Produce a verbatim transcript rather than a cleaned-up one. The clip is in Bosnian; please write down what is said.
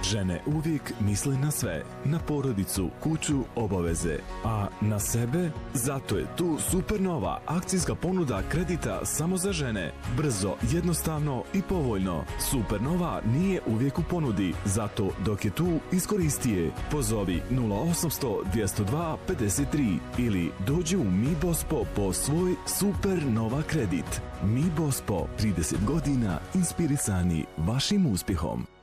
Žene uvijek misle na sve, na porodicu, kuću, obaveze, a na sebe? Zato je tu Supernova akcijska ponuda kredita samo za žene. Brzo, jednostavno i povoljno. Supernova nije uvijek u ponudi, zato dok je tu, iskoristi je. Pozovi nula osamsto dvjesto dva pedeset tri ili dođi u Mi Bospo po svoj Supernova kredit. Mi Bospo, trideset godina inspirisani vašim uspjehom.